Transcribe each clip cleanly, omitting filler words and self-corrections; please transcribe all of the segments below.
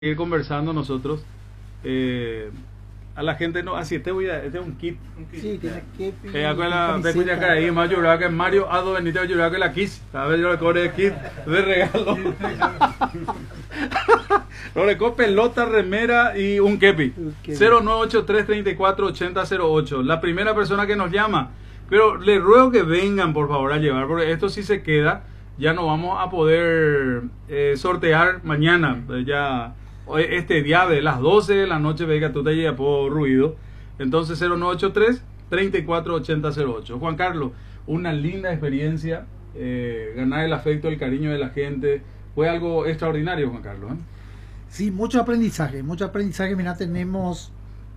seguir conversando nosotros. A la gente no, así, este es un kit. Sí, tiene kit. Acuérdate, de cuya que ahí más lloraba que Mario Ado Benítez lloraba que la Kiss. A ver, yo le cobré el kit de regalo. Lo recojo pelota, remera y un kepi. 0983-348008. La primera persona que nos llama. Pero le ruego que vengan, por favor, a llevar, porque esto sí se queda. Ya no vamos a poder sortear mañana. Ya este día de las 12 de la noche, ve que tú te llegas por ruido. Entonces 0983-348008. Juan Carlos, una linda experiencia, ganar el afecto, el cariño de la gente. Fue algo extraordinario, Juan Carlos, ¿eh? Sí, mucho aprendizaje. Mira, tenemos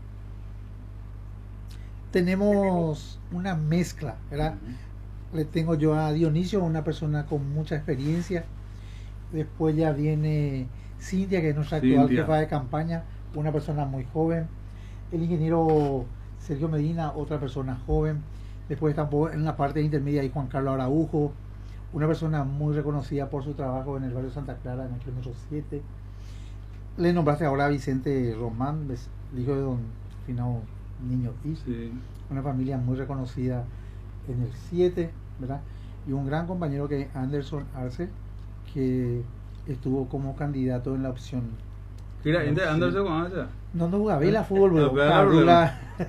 una mezcla, ¿verdad? Le tengo yo a Dionisio, una persona con mucha experiencia. Después ya viene Cintia, que es nuestra actual jefa de campaña, una persona muy joven. El ingeniero Sergio Medina, otra persona joven. Después tampoco en la parte intermedia hay Juan Carlos Araujo, una persona muy reconocida por su trabajo en el barrio Santa Clara, en el kilómetro 7. Le nombraste ahora a Vicente Román, el hijo de don Finao Niño Ortiz, sí. Una familia muy reconocida en el 7, ¿verdad? Y un gran compañero que es Anderson Arce, que estuvo como candidato en la opción. Mira, Anderson Arce. No jugaba la fútbol, bro.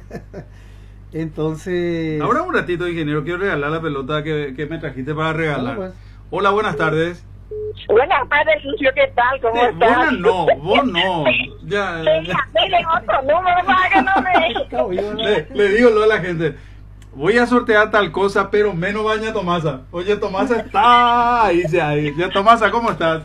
Entonces. Ahora un ratito, ingeniero, quiero regalar la pelota que me trajiste para regalar. Pues. Hola, buenas tardes. Buenas tardes, Lucio, ¿qué tal? ¿Cómo estás? Buenas no, vos no. Ya. Dile otro número para que no me... le digo lo a la gente. Voy a sortear tal cosa, pero menos baña Tomasa. Oye, Tomasa está ahí. Ya, Tomasa, ¿cómo estás?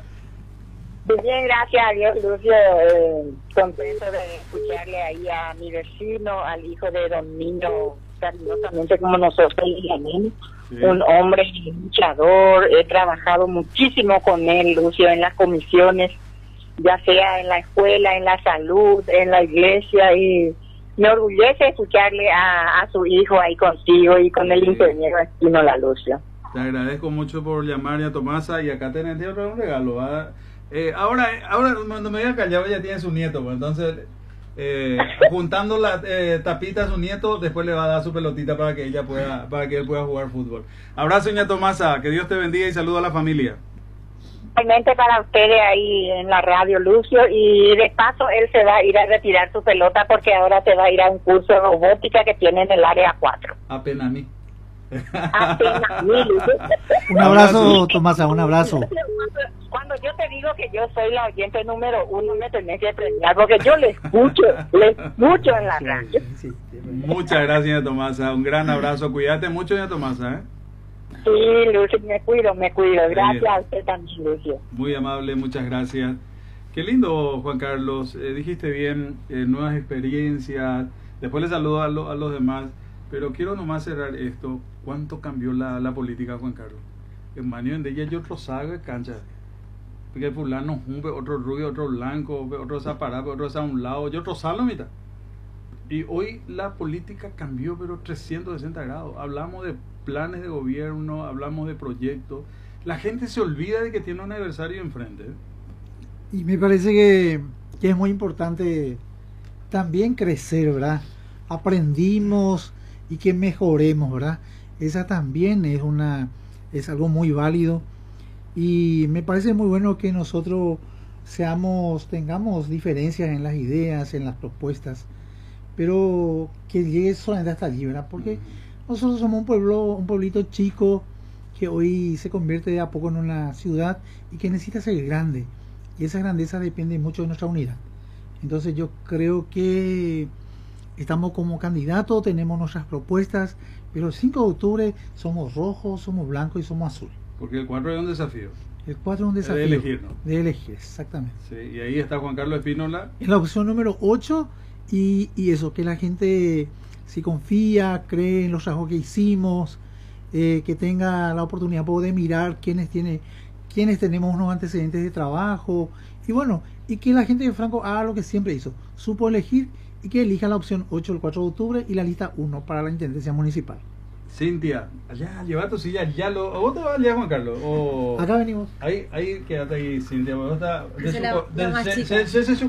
Bien, gracias a Dios, Lucio. Contento de escucharle ahí a mi vecino, al hijo de don Niño, cariñosamente como nosotros le llamamos. Sí. Un hombre luchador. He trabajado muchísimo con él, Lucio, en las comisiones, ya sea en la escuela, en la salud, en la iglesia, y me orgullece escucharle a su hijo ahí contigo y con el ingeniero Espínola, Lucio. Te agradezco mucho por llamar a Tomasa, y acá tenés un regalo, ¿verdad? Ahora cuando me diga callado ya tiene su nieto, pues entonces juntando la tapita a su nieto, después le va a dar su pelotita para que él pueda jugar fútbol. Abrazo, doña Tomasa, que Dios te bendiga y saluda a la familia. Realmente para ustedes ahí en la radio, Lucio, y de paso él se va a ir a retirar su pelota porque ahora se va a ir a un curso de robótica que tiene en el área 4. Apenas a mí. Apenas a mí, Lucio. Un abrazo, Tomasa, un abrazo. Cuando yo te digo que yo soy la oyente número 1, me tenés que premiar, porque yo le escucho en la radio. Muchas gracias, Tomasa. Un gran abrazo. Cuídate mucho, doña Tomasa, ¿eh? Sí, Lucio, me cuido. Gracias a usted también, Lucio. Muy amable, muchas gracias. Qué lindo, Juan Carlos. Dijiste bien, nuevas experiencias. Después le saludo a los demás. Pero quiero nomás cerrar esto. ¿Cuánto cambió la política, Juan Carlos? En Manio en ella yo otro saga cancha. Porque fulano otro rubio, otro blanco, otro zaparado, otro a un lado, y otro salo mitad. Y hoy la política cambió, pero 360 grados. Hablamos de planes de gobierno, hablamos de proyectos. La gente se olvida de que tiene un adversario enfrente. Y me parece que es muy importante también crecer, ¿verdad? Aprendimos y que mejoremos, ¿verdad? Esa también es algo muy válido. Y me parece muy bueno que nosotros tengamos diferencias en las ideas, en las propuestas, pero que llegue solamente hasta allí, ¿verdad? Porque nosotros somos un pueblito chico que hoy se convierte de a poco en una ciudad y que necesita ser grande, y esa grandeza depende mucho de nuestra unidad. Entonces yo creo que estamos como candidatos, tenemos nuestras propuestas, pero el 5 de octubre somos rojos, somos blancos y somos azul. Porque el 4 es un desafío. El 4 es un desafío. De elegir, ¿no? De elegir, exactamente. Sí, y ahí está Juan Carlos Espínola. En la opción número 8, y eso, que la gente si confía, cree en los trabajos que hicimos, que tenga la oportunidad de mirar quiénes tenemos unos antecedentes de trabajo, y bueno, y que la gente de Franco haga lo que siempre hizo, supo elegir, y que elija la opción 8 el 4 de octubre y la lista 1 para la Intendencia Municipal. Cintia, allá, lleva tu silla, ya lo. ¿O vos te vas allá, Juan Carlos? O... Acá venimos. Ahí quédate ahí, Cintia. Vos está, La más chica.